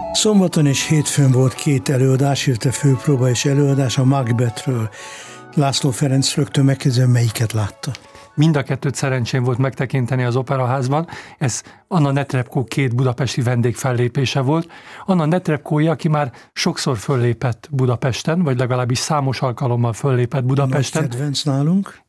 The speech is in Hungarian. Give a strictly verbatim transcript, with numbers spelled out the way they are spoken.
Szombaton és hétfőn volt két előadás, illetve főpróba és előadás a Macbethről. László Ferenc, rögtön megkezdem, melyiket látta? Mind a kettőt szerencsém volt megtekinteni az Operaházban. Ez Anna Netrebko két budapesti vendég fellépése volt. Anna Netrebkója, aki már sokszor föllépett Budapesten, vagy legalábbis számos alkalommal föllépett Budapesten. Nagy kedvenc nálunk.